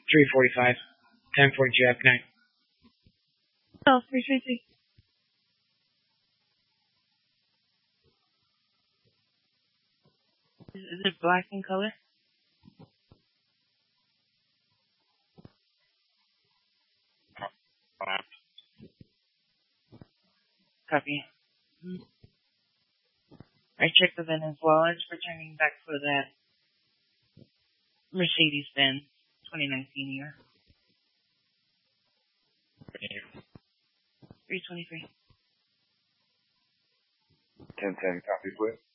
3:45. 10:42 after 9. Oh, 3:50. Is it black in color? Copy. I checked the VIN as well. It's returning back for that Mercedes-Benz 2019 year. 323. 1010, copy, please.